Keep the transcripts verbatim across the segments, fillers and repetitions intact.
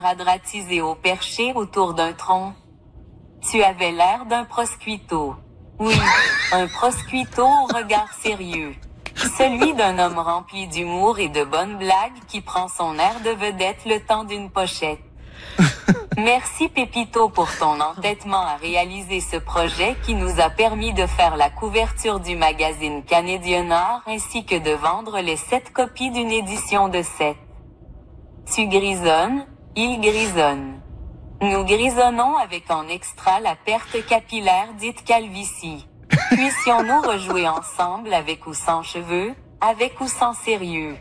radratisé au perché autour d'un tronc. Tu avais l'air d'un proscuito. Oui, un proscuito au regard sérieux. Celui d'un homme rempli d'humour et de bonnes blagues qui prend son air de vedette le temps d'une pochette. Merci Pépito pour ton entêtement à réaliser ce projet qui nous a permis de faire la couverture du magazine Canadian Art ainsi que de vendre les sept copies d'une édition de sept. Tu grisonnes, il grisonne. Nous grisonnons avec en extra la perte capillaire dite calvitie. Puissions-nous rejouer ensemble avec ou sans cheveux, avec ou sans sérieux.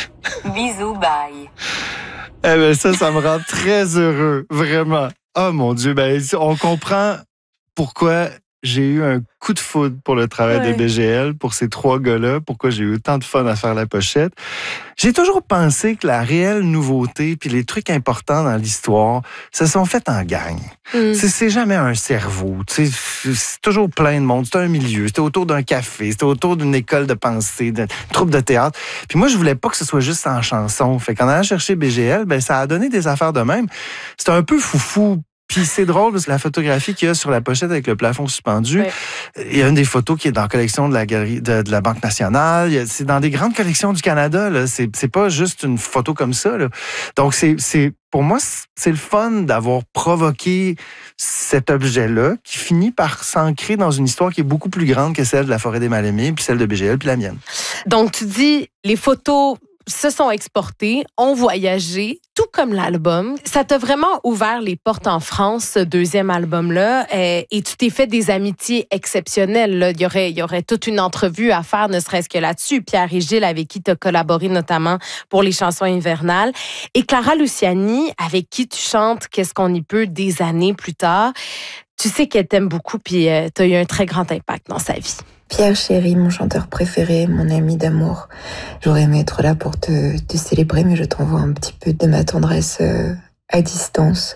Bisous, bye. Eh ben ça, ça me rend très heureux, vraiment. Oh mon Dieu, ben on comprend pourquoi j'ai eu un coup de foudre pour le travail ouais. de B G L, pour ces trois gars-là, pourquoi j'ai eu autant de fun à faire la pochette. J'ai toujours pensé que la réelle nouveauté puis les trucs importants dans l'histoire se sont faits en gang. Mm. C'est, c'est jamais un cerveau. C'est, c'est toujours plein de monde. C'est un milieu. C'était autour d'un café. C'était autour d'une école de pensée, d'une troupe de théâtre. Puis moi, je voulais pas que ce soit juste en chanson. Fait qu'en allant chercher B G L, ben ça a donné des affaires de même. C'était un peu foufou. Puis c'est drôle parce que la photographie qu'il y a sur la pochette avec le plafond suspendu, ouais. il y a une des photos qui est dans la collection de la galerie de, de la Banque nationale. C'est dans des grandes collections du Canada. Là. C'est, c'est pas juste une photo comme ça. Là. Donc c'est, c'est pour moi c'est le fun d'avoir provoqué cet objet-là qui finit par s'ancrer dans une histoire qui est beaucoup plus grande que celle de la Forêt des Mal-Aimés, puis celle de B G L, puis la mienne. Donc tu dis les photos se sont exportés, ont voyagé, tout comme l'album. Ça t'a vraiment ouvert les portes en France, ce deuxième album-là, et, et tu t'es fait des amitiés exceptionnelles. Là. Il y aurait, il y aurait toute une entrevue à faire, ne serait-ce que là-dessus. Pierre et Gilles, avec qui tu as collaboré notamment pour les chansons hivernales. Et Clara Luciani, avec qui tu chantes « Qu'est-ce qu'on y peut » des années plus tard. Tu sais qu'elle t'aime beaucoup, puis euh, tu as eu un très grand impact dans sa vie. Pierre Chéri, mon chanteur préféré, mon ami d'amour. J'aurais aimé être là pour te, te célébrer, mais je t'envoie un petit peu de ma tendresse euh, à distance.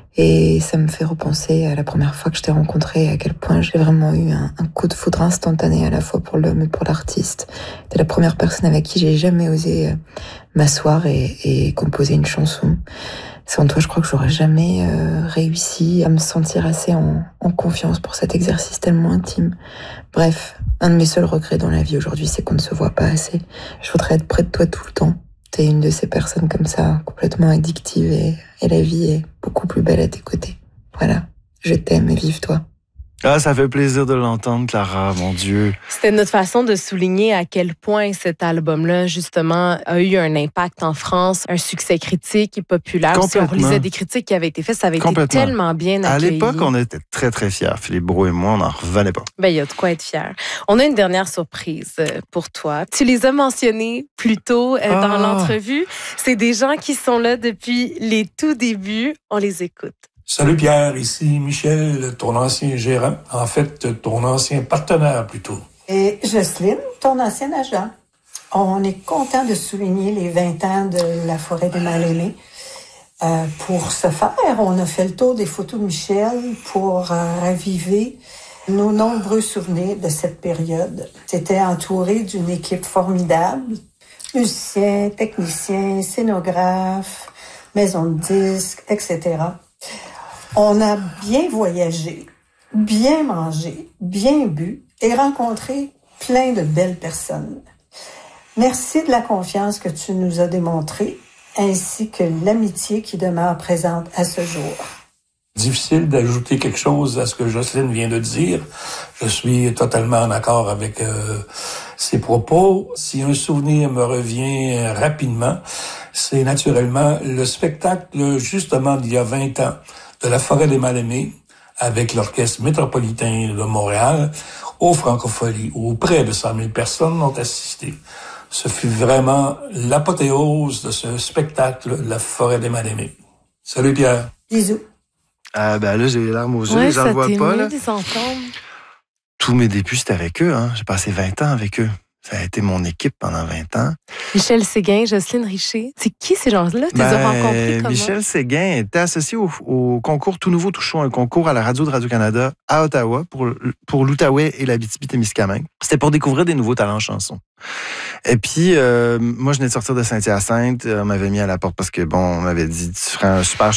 Et ça me fait repenser à la première fois que je t'ai rencontré, à quel point j'ai vraiment eu un, un coup de foudre instantané à la fois pour l'homme et pour l'artiste. T'es la première personne avec qui j'ai jamais osé euh, m'asseoir et, et composer une chanson. Sans toi, je crois que j'aurais jamais euh, réussi à me sentir assez en, en confiance pour cet exercice tellement intime. Bref, un de mes seuls regrets dans la vie aujourd'hui, c'est qu'on ne se voit pas assez. Je voudrais être près de toi tout le temps. T'es une de ces personnes comme ça, complètement addictive et, et la vie est beaucoup plus belle à tes côtés. Voilà, je t'aime et vive toi. Ah, ça fait plaisir de l'entendre, Clara, mon Dieu. C'était notre façon de souligner à quel point cet album-là, justement, a eu un impact en France, un succès critique et populaire. Si on relisait des critiques qui avaient été faites, ça avait été tellement bien accueilli. À l'époque, on était très, très fiers. Philippe Brault et moi, on n'en revenait pas. Ben, il y a de quoi être fier. On a une dernière surprise pour toi. Tu les as mentionnés plus tôt euh, oh. dans l'entrevue. C'est des gens qui sont là depuis les tout débuts. On les écoute. Salut Pierre, ici Michel, ton ancien gérant. En fait, ton ancien partenaire plutôt. Et Jocelyne, ton ancien agent. On est content de souligner les vingt ans de la Forêt des Mal-Aimés. Euh, pour ce faire, on a fait le tour des photos de Michel pour euh, raviver nos nombreux souvenirs de cette période. C'était entouré d'une équipe formidable. Musiciens, techniciens, scénographes, maisons de disques, et cetera. On a bien voyagé, bien mangé, bien bu et rencontré plein de belles personnes. Merci de la confiance que tu nous as démontrée, ainsi que l'amitié qui demeure présente à ce jour. Difficile d'ajouter quelque chose à ce que Jocelyne vient de dire. Je suis totalement en accord avec euh, ses propos. Si un souvenir me revient rapidement, c'est naturellement le spectacle justement d'il y a vingt ans de la Forêt des Mal-Aimés avec l'Orchestre métropolitain de Montréal aux Francopholies, où près de cent mille personnes ont assisté. Ce fut vraiment l'apothéose de ce spectacle, la Forêt des Mal-Aimés. Salut Pierre. Bisous. Ah ben là, j'ai les larmes aux yeux, ouais, j'en vois pas. Là. Ensemble. Tous mes débuts, c'était avec eux. Hein. J'ai passé vingt ans avec eux. Ça a été mon équipe pendant vingt ans. Michel Séguin, Jocelyne Richer. C'est qui ces gens-là? Tu ben, les as rencontrés comment? Michel Séguin était associé au, au concours Tout Nouveau Tout Chaud, un concours à la radio de Radio-Canada à Ottawa pour, pour l'Outaouais et l'Abitibi-Témiscamingue. C'était pour découvrir des nouveaux talents en chanson. Et puis, euh, moi, je venais de sortir de Saint-Hyacinthe. On m'avait mis à la porte parce que, bon, on m'avait dit, tu ferais un super